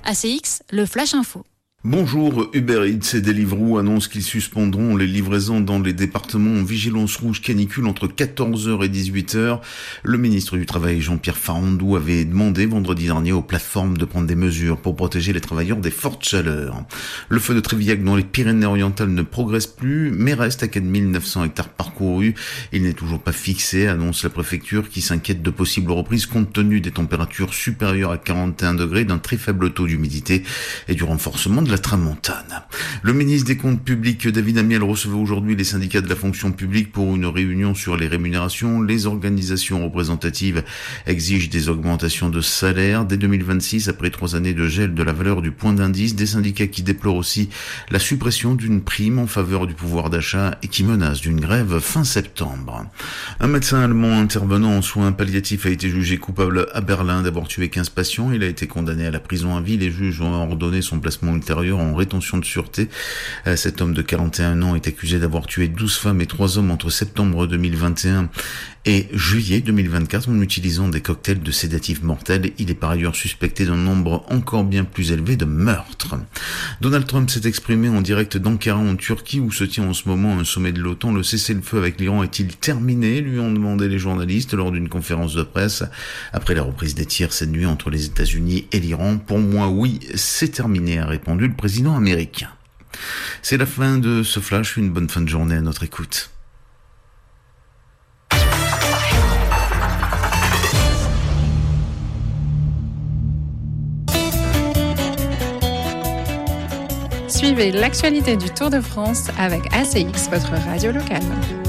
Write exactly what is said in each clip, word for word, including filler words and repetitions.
A C X, le Flash Info. Bonjour, Uber Eats et Deliveroo annoncent qu'ils suspendront les livraisons dans les départements en vigilance rouge canicule entre quatorze heures et dix-huit heures. Le ministre du Travail, Jean-Pierre Farandou, avait demandé vendredi dernier aux plateformes de prendre des mesures pour protéger les travailleurs des fortes chaleurs. Le feu de Trévillac dans les Pyrénées-Orientales ne progresse plus, mais reste à quatre mille neuf cents hectares parcourus. Il n'est toujours pas fixé, annonce la préfecture, qui s'inquiète de possibles reprises compte tenu des températures supérieures à quarante et un degrés, d'un très faible taux d'humidité et du renforcement de la tramontane. Le ministre des Comptes publics, David Amiel, recevait aujourd'hui les syndicats de la fonction publique pour une réunion sur les rémunérations. Les organisations représentatives exigent des augmentations de salaire dès deux mille vingt-six, après trois années de gel de la valeur du point d'indice. Des syndicats qui déplorent aussi la suppression d'une prime en faveur du pouvoir d'achat et qui menacent d'une grève fin septembre. Un médecin allemand intervenant en soins palliatifs a été jugé coupable à Berlin d'avoir tué quinze patients. Il a été condamné à la prison à vie. Les juges ont ordonné son placement ultérieur en rétention de sûreté. Cet homme de quarante et un ans est accusé d'avoir tué douze femmes et trois hommes entre septembre deux mille vingt et un et juillet deux mille vingt-quatre en utilisant des cocktails de sédatifs mortels. Il est par ailleurs suspecté d'un nombre encore bien plus élevé de meurtres. Donald Trump s'est exprimé en direct d'Ankara en Turquie où se tient en ce moment un sommet de l'OTAN. Le cessez-le-feu avec l'Iran est-il terminé, lui ont demandé les journalistes lors d'une conférence de presse après la reprise des tirs cette nuit entre les États-Unis et l'Iran. Pour moi, oui, c'est terminé, a répondu le président américain. C'est la fin de ce flash, une bonne fin de journée à notre écoute. Suivez l'actualité du Tour de France avec A C X, votre radio locale.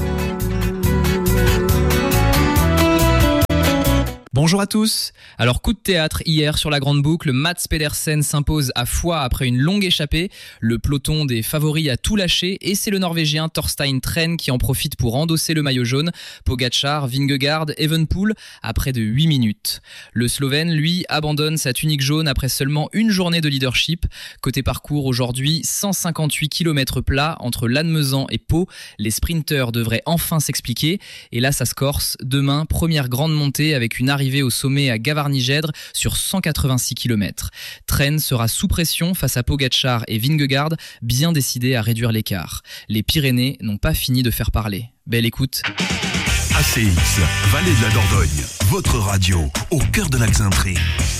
Bonjour à tous. Alors coup de théâtre hier sur la Grande Boucle, Mats Pedersen s'impose à Foix après une longue échappée. Le peloton des favoris a tout lâché et c'est le Norvégien Thorstein Tren qui en profite pour endosser le maillot jaune. Pogačar, Vingegaard, Evenepoel à près de huit minutes. Le Slovène, lui, abandonne sa tunique jaune après seulement une journée de leadership. Côté parcours aujourd'hui, cent cinquante-huit kilomètres plats entre Lannemezan et Pau. Les sprinteurs devraient enfin s'expliquer. Et là, ça se corse. Demain, première grande montée avec une arrivée au sommet à Gavarnie-Gèdre sur cent quatre-vingt-six kilomètres. Tren sera sous pression face à Pogačar et Vingegaard, bien décidés à réduire l'écart. Les Pyrénées n'ont pas fini de faire parler. Belle écoute. A C X, Vallée de la Dordogne, votre radio, au cœur de l'Axintrie.